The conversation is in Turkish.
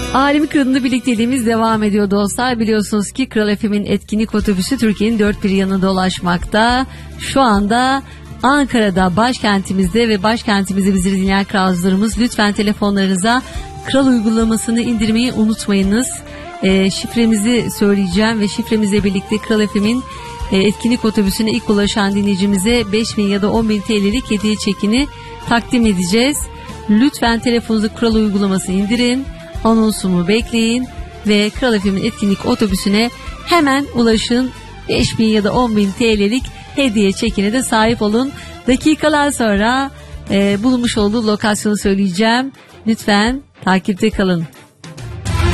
Alemi Kralı'nda birlikteliğimiz devam ediyor dostlar. Biliyorsunuz ki Kral FM'in etkinlik otobüsü Türkiye'nin dört bir yanında dolaşmakta. Şu anda Ankara'da, başkentimizde ve başkentimizde bizi dinleyen kralcılarımız, lütfen telefonlarınıza Kral uygulamasını indirmeyi unutmayınız. Şifremizi söyleyeceğim ve şifremizle birlikte Kral FM'in etkinlik otobüsüne ilk ulaşan dinleyicimize 5.000 ya da 10.000 TL'lik hediye çekini takdim edeceğiz. Lütfen telefonunuza Kral uygulamasını indirin, anonsumu bekleyin ve Kral FM'in etkinlik otobüsüne hemen ulaşın. 5.000 ya da 10.000 TL'lik hediye çekine de sahip olun. Dakikalar sonra bulunmuş olduğu lokasyonu söyleyeceğim. Lütfen takipte kalın.